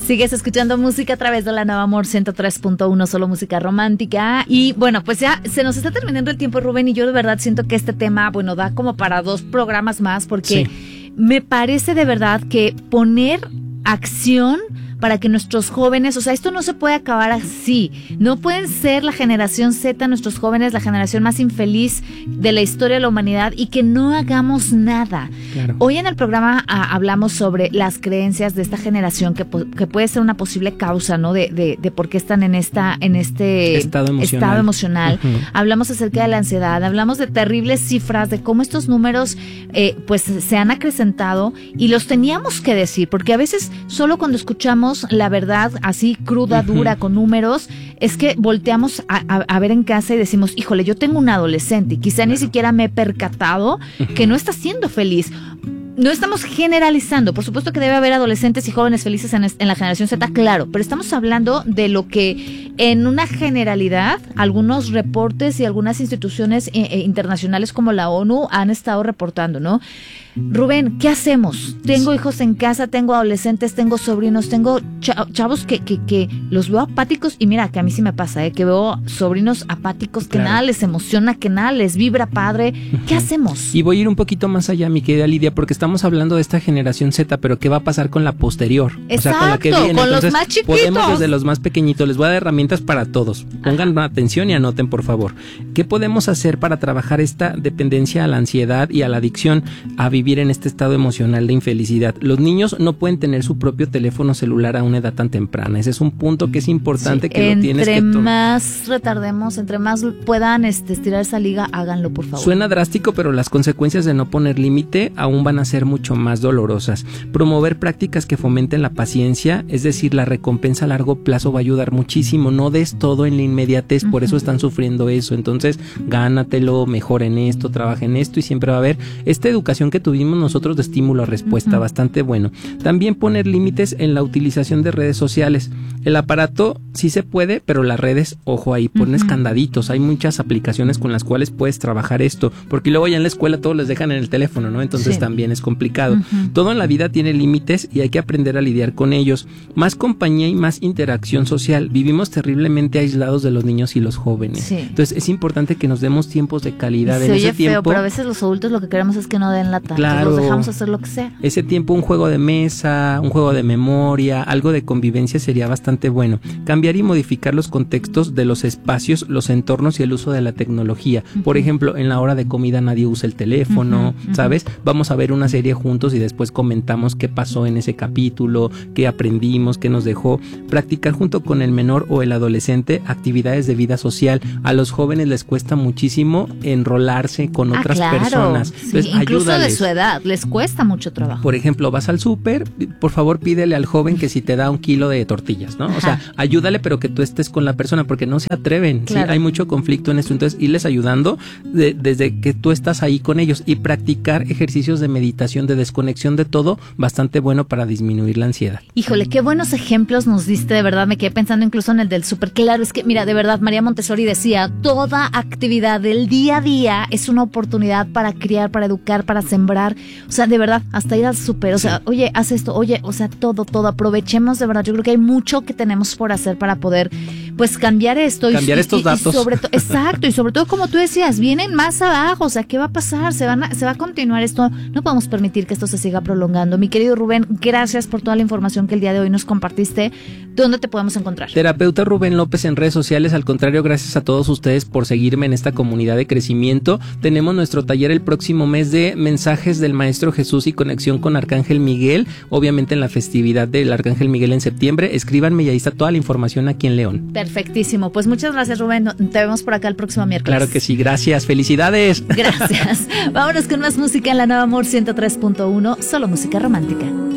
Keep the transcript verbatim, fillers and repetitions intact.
Sigues escuchando música a través de la Nueva Amor ciento tres punto uno, solo música romántica. Y bueno, pues ya se nos está terminando el tiempo, Rubén, y yo de verdad siento que este tema, bueno, da como para dos programas más, porque sí. me parece de verdad que poner acción para que nuestros jóvenes, o sea, esto no se puede acabar así. No pueden ser la generación Z, nuestros jóvenes, la generación más infeliz de la historia de la humanidad y que no hagamos nada. Claro. Hoy en el programa a, hablamos sobre las creencias de esta generación que, que puede ser una posible causa, ¿no? De, de, de por qué están en esta en este estado emocional. Estado emocional. Uh-huh. Hablamos acerca de la ansiedad, hablamos de terribles cifras, de cómo estos números eh, pues se han acrecentado y los teníamos que decir, porque a veces solo cuando escuchamos la verdad así cruda, uh-huh. dura, con números, es que volteamos a, a, a ver en casa y decimos, híjole, yo tengo un adolescente y quizá claro. ni siquiera me he percatado uh-huh. que no está siendo feliz. No estamos generalizando, por supuesto que debe haber adolescentes y jóvenes felices en, en la generación Z, claro, pero estamos hablando de lo que en una generalidad algunos reportes y algunas instituciones eh, internacionales como la ONU han estado reportando, ¿no? Rubén, ¿qué hacemos? Tengo sí. hijos en casa, tengo adolescentes, tengo sobrinos, tengo chavos que, que, que los veo apáticos y mira que a mí sí me pasa, ¿eh? Que veo sobrinos apáticos, que claro. nada les emociona, que nada les vibra padre. ¿Qué uh-huh. hacemos? Y voy a ir un poquito más allá, mi querida Lidia, porque estamos hablando de esta generación Z, pero ¿qué va a pasar con la posterior? Exacto, o sea, con la que viene. Con Entonces, los más chiquitos. Podemos desde los más pequeñitos, les voy a dar herramientas para todos. Pongan Ajá. atención y anoten, por favor. ¿Qué podemos hacer para trabajar esta dependencia a la ansiedad y a la adicción a vivir en este estado emocional de infelicidad? Los niños no pueden tener su propio teléfono celular a una edad tan temprana. Ese es un punto que es importante sí, que lo tienes que tomar. Entre más retardemos, entre más puedan este, estirar esa liga, háganlo, por favor. Suena drástico, pero las consecuencias de no poner límite aún van a ser mucho más dolorosas. Promover prácticas que fomenten la paciencia, es decir, la recompensa a largo plazo va a ayudar muchísimo. No des todo en la inmediatez, uh-huh. por eso están sufriendo eso. Entonces, gánatelo, mejor en esto, trabaja en esto y siempre va a haber esta educación que tuvimos nosotros de estímulo a respuesta, uh-huh. bastante bueno. También poner límites en la utilización de redes sociales. El aparato sí se puede, pero las redes, ojo ahí, pones uh-huh. candaditos. Hay muchas aplicaciones con las cuales puedes trabajar esto, porque luego ya en la escuela todos les dejan en el teléfono, ¿no? Entonces sí. también es complicado. Uh-huh. Todo en la vida tiene límites y hay que aprender a lidiar con ellos. Más compañía y más interacción social. Vivimos terriblemente aislados de los niños y los jóvenes. Sí. Entonces es importante que nos demos tiempos de calidad. Se en oye ese feo, tiempo, pero a veces los adultos lo que queremos es que no den la talla. Claro. Los dejamos hacer lo que sea. Ese tiempo, un juego de mesa, un juego de memoria, algo de convivencia sería bastante bueno. Cambiar y modificar los contextos de los espacios, los entornos y el uso de la tecnología. Uh-huh. Por ejemplo, en la hora de comida nadie usa el teléfono, uh-huh. ¿sabes? Vamos a ver una serie juntos y después comentamos qué pasó en ese capítulo, qué aprendimos, qué nos dejó. Practicar junto con el menor o el adolescente actividades de vida social. A los jóvenes les cuesta muchísimo enrolarse con ah, otras claro. personas. Sí, Entonces, incluso ayúdales. de su edad, les cuesta mucho trabajo. Por ejemplo, vas al súper, por favor pídele al joven que si te da un kilo de tortillas, ¿no? Ajá. O sea, ayúdale, pero que tú estés con la persona, porque no se atreven, claro. ¿sí? Hay mucho conflicto en esto, entonces irles ayudando de, desde que tú estás ahí con ellos y practicar ejercicios de meditación, de desconexión de todo, bastante bueno para disminuir la ansiedad. Híjole, qué buenos ejemplos nos diste, de verdad, me quedé pensando incluso en el del súper. Claro, es que, mira, de verdad, María Montessori decía, toda actividad del día a día es una oportunidad para criar, para educar, para sembrar, o sea, de verdad, hasta ir al súper, o sea, sí. oye, haz esto, oye, o sea, todo, todo, aprovechemos, de verdad, yo creo que hay mucho que tenemos por hacer para poder, pues, cambiar esto. Cambiar y, estos y, datos. Y sobre to- exacto, y sobre todo, como tú decías, vienen más abajo, o sea, ¿qué va a pasar? Se, van a, se va a continuar esto, no podemos permitir que esto se siga prolongando. Mi querido Rubén, gracias por toda la información que el día de hoy nos compartiste. ¿Dónde te podemos encontrar? Terapeuta Rubén López en redes sociales. Al contrario, gracias a todos ustedes por seguirme en esta comunidad de crecimiento. Tenemos nuestro taller el próximo mes de mensajes del Maestro Jesús y conexión con Arcángel Miguel, obviamente en la festividad del Arcángel Miguel en septiembre. Escríbanme y ahí está toda la información aquí en León. Perfectísimo, pues muchas gracias, Rubén, te vemos por acá el próximo miércoles. Claro que sí, gracias, felicidades. Gracias. Vámonos con más música en la Nueva Amor ciento tres punto uno, solo música romántica.